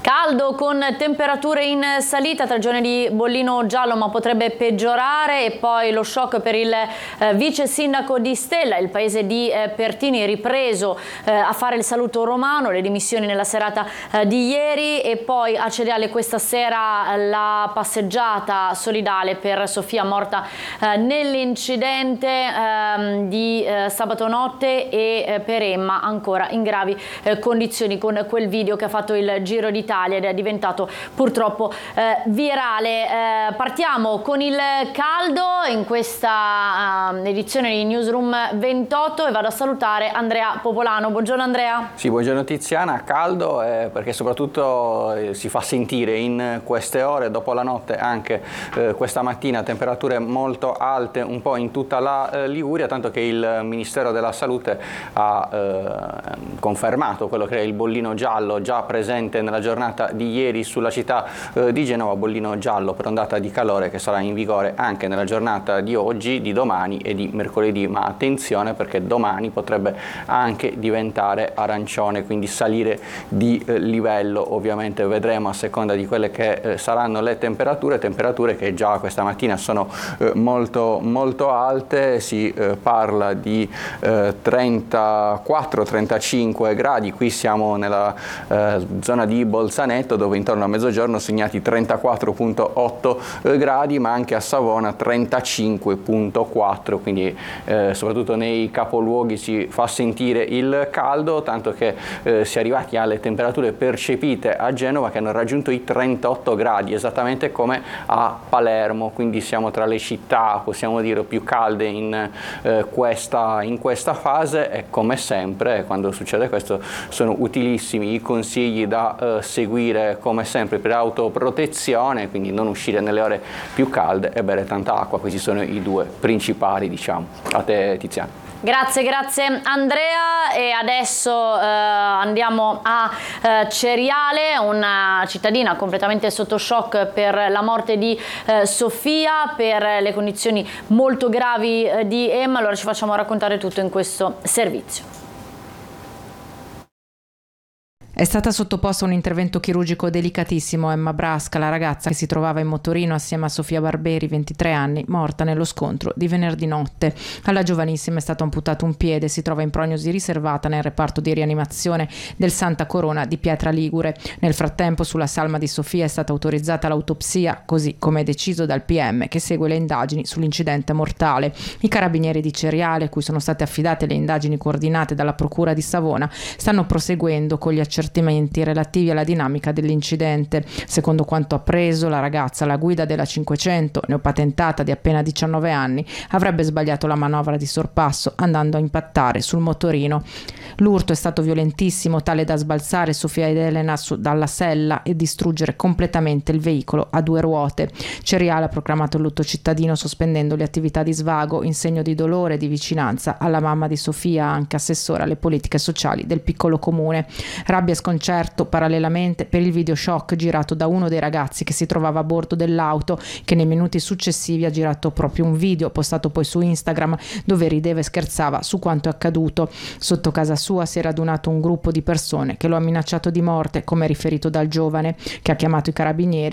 Caldo con temperature in salita, 3 giorni di bollino giallo, ma potrebbe peggiorare. E poi lo shock per il vice sindaco di Stella, il paese di Pertini, ripreso a fare il saluto romano, le dimissioni nella serata di ieri. E poi a Ceriale questa sera la passeggiata solidale per Sofia, morta nell'incidente di sabato notte, e per Emma ancora in gravi condizioni, con quel video che ha fatto il giro d'Italia ed è diventato purtroppo virale. Partiamo con il caldo in questa edizione di Newsroom 28 e vado a salutare Andrea Popolano. Buongiorno Andrea. Sì, buongiorno Tiziana. Caldo perché soprattutto si fa sentire in queste ore, dopo la notte anche questa mattina, temperature molto alte un po' in tutta la Liguria, tanto che il Ministero della Salute ha confermato quello che è il bollino giallo già presente nella giornata di ieri sulla città di Genova, bollino giallo per ondata di calore che sarà in vigore anche nella giornata di oggi, di domani e di mercoledì, ma attenzione perché domani potrebbe anche diventare arancione, quindi salire di livello. Ovviamente vedremo a seconda di quelle che saranno le temperature che già questa mattina sono molto alte. Si parla di 34-35 gradi, qui siamo nella zona di Bolzaneto, dove intorno a mezzogiorno segnati 34,8 gradi, ma anche a Savona 35,4, quindi soprattutto nei capoluoghi si fa sentire il caldo, tanto che si è arrivati alle temperature percepite a Genova che hanno raggiunto i 38 gradi, esattamente come a Palermo, quindi siamo tra le città, possiamo dire, più calde in questa fase. E come sempre quando succede questo sono utilissimi i consigli da seguire come sempre per autoprotezione, quindi non uscire nelle ore più calde e bere tanta acqua. Questi sono i due principali, diciamo. A te Tiziana. Grazie Andrea. E adesso andiamo a Ceriale, una cittadina completamente sotto shock per la morte di Sofia, per le condizioni molto gravi di Emma. Allora ci facciamo raccontare tutto in questo servizio. È stata sottoposta a un intervento chirurgico delicatissimo Emma Brasca, la ragazza che si trovava in motorino assieme a Sofia Barberi, 23 anni, morta nello scontro di venerdì notte. Alla giovanissima è stato amputato un piede, si trova in prognosi riservata nel reparto di rianimazione del Santa Corona di Pietra Ligure. Nel frattempo sulla salma di Sofia è stata autorizzata l'autopsia, così come deciso dal PM che segue le indagini sull'incidente mortale. I carabinieri di Ceriale, cui sono state affidate le indagini coordinate dalla Procura di Savona, stanno proseguendo con gli accertamenti relativi alla dinamica dell'incidente. Secondo quanto appreso, la ragazza alla guida della 500, neopatentata di appena 19 anni, avrebbe sbagliato la manovra di sorpasso andando a impattare sul motorino. L'urto è stato violentissimo, tale da sbalzare Sofia ed Elena dalla sella e distruggere completamente il veicolo a 2 ruote. Ceriale ha proclamato il lutto cittadino sospendendo le attività di svago in segno di dolore e di vicinanza alla mamma di Sofia, anche assessora alle politiche sociali del piccolo comune. Rabbia e sconcerto parallelamente per il video shock girato da uno dei ragazzi che si trovava a bordo dell'auto, che nei minuti successivi ha girato proprio un video postato poi su Instagram dove rideva e scherzava su quanto è accaduto. Sotto casa sua si è radunato un gruppo di persone che lo ha minacciato di morte, come riferito dal giovane, che ha chiamato i carabinieri